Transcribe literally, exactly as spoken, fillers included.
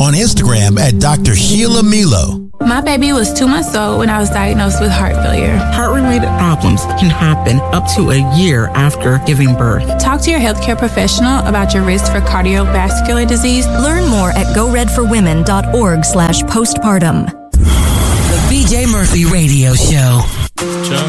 on Instagram at Doctor Sheila Milo. My baby was two months old when I was diagnosed with heart failure. Heart-related problems can happen up to a year after giving birth. Talk to your healthcare professional about your risk for cardiovascular disease. Learn more at go red for women dot org slash postpartum. The B J Murphy Radio Show. Chuck.